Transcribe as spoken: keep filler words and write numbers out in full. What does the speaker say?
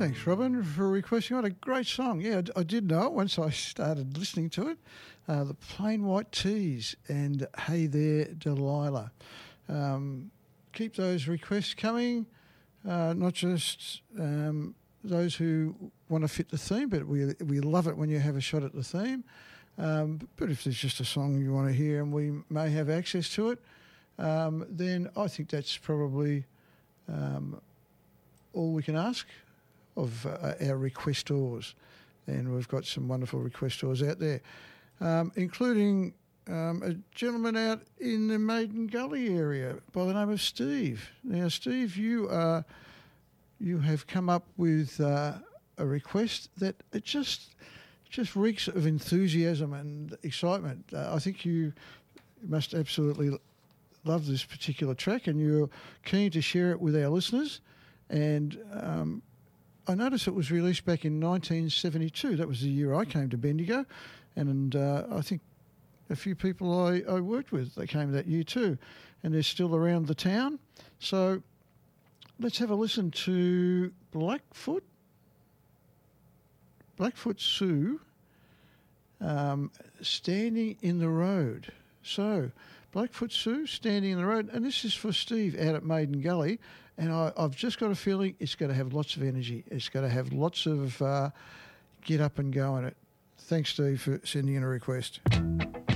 Thanks, Robin, for requesting. What a great song. Yeah, I, I did know it once I started listening to it. Uh, the Plain White Tees and Hey There, Delilah. Um, keep those requests coming, uh, not just um, those who want to fit the theme, but we we love it when you have a shot at the theme. Um, but if there's just a song you want to hear and we may have access to it, um, then I think that's probably um, all we can ask of uh, our requestors. And we've got some wonderful requestors out there, um, including um, a gentleman out in the Maiden Gully area by the name of Steve. Now, Steve, you are you have come up with uh, a request that it just just reeks of enthusiasm and excitement. Uh, I think you must absolutely love this particular track, and you're keen to share it with our listeners. And um, I noticed it was released back in nineteen seventy-two. That was the year I came to Bendigo, and uh, I think a few people I, I worked with, they came that year too, and they're still around the town. So let's have a listen to Blackfoot, Blackfoot Sue, um, Standing in the Road. So Blackfoot Sue, Standing in the Road, and this is for Steve out at Maiden Gully. And I, I've just got a feeling it's going to have lots of energy. It's going to have lots of uh, get up and go in it. Thanks, Steve, for sending in a request.